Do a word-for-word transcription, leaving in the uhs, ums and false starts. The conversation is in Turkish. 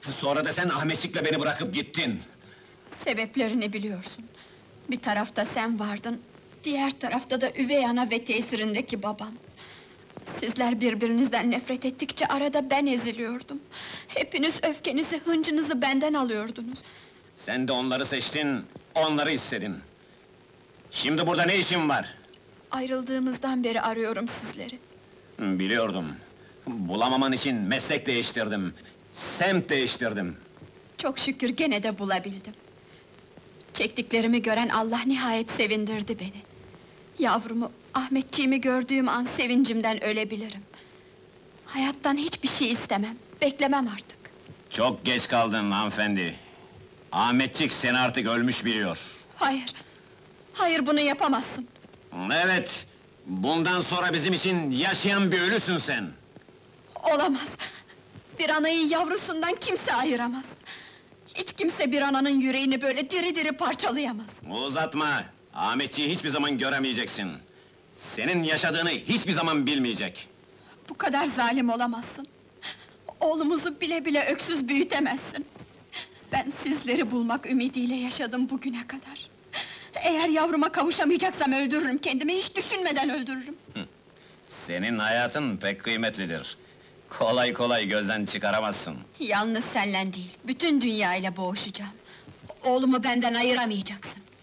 Sonra da sen Ahmetçik'le beni bırakıp gittin. Sebeplerini biliyorsun. Bir tarafta sen vardın, diğer tarafta da üvey ana ve tesirindeki babam. Sizler birbirinizden nefret ettikçe arada ben eziliyordum. Hepiniz öfkenizi, hıncınızı benden alıyordunuz. Sen de onları seçtin, onları istedin. Şimdi burada ne işin var? Ayrıldığımızdan beri arıyorum sizleri. Biliyordum. Bulamaman için meslek değiştirdim. Semt değiştirdim. Çok şükür gene de bulabildim. Çektiklerimi gören Allah nihayet sevindirdi beni. Yavrumu, Ahmetciğimi gördüğüm an sevincimden ölebilirim. Hayattan hiçbir şey istemem, beklemem artık. Çok geç kaldın hanımefendi. Ahmetçik seni artık ölmüş biliyor. Hayır, hayır bunu yapamazsın. Evet, bundan sonra bizim için yaşayan bir ölüsün sen. Olamaz! Bir anayı yavrusundan kimse ayıramaz. Hiç kimse bir ananın yüreğini böyle diri diri parçalayamaz. Uzatma! Ahmetçiği hiçbir zaman göremeyeceksin. Senin yaşadığını hiçbir zaman bilmeyecek. Bu kadar zalim olamazsın. Oğlumuzu bile bile öksüz büyütemezsin. Ben sizleri bulmak ümidiyle yaşadım bugüne kadar. Eğer yavruma kavuşamayacaksam öldürürüm kendimi, hiç düşünmeden öldürürüm. Senin hayatın pek kıymetlidir. Kolay kolay gözden çıkaramazsın. Yalnız senle değil, bütün dünyayla boğuşacağım. Oğlumu benden ayıramayacaksın.